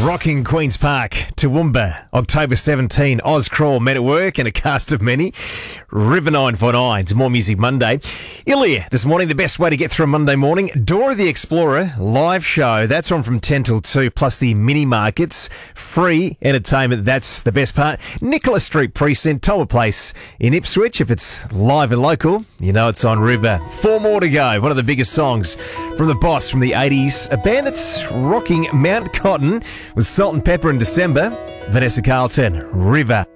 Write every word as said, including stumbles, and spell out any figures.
Rocking Queen's Park, Toowoomba, October seventeenth, Oz Crawl, Men at Work, and a cast of many. River nine forty-nine, it's More Music Monday. Ilya, this morning, the best way to get through a Monday morning. Dora the Explorer, live show, that's on from ten till two, plus the mini markets, free entertainment, that's the best part. Nicholas Street Precinct, Tower Place in Ipswich, if it's live and local, you know it's on River. Four more to go, one of the biggest songs from the Boss from the eighties, a band that's rocking Mount Cotton with Salt and Pepper in December. Vanessa Carlton, River.